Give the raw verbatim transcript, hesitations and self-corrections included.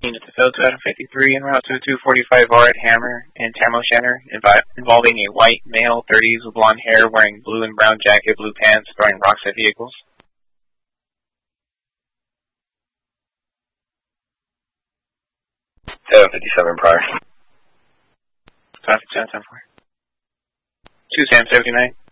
Unit to fill two fifty-three en route to a two forty-five R at Hammer and Tamo Center invi- involving a white male, thirties, with blonde hair, wearing blue and brown jacket, blue pants, throwing rocks at vehicles. seven fifty-seven prior. Traffic ten four. two Sam seventy-nine.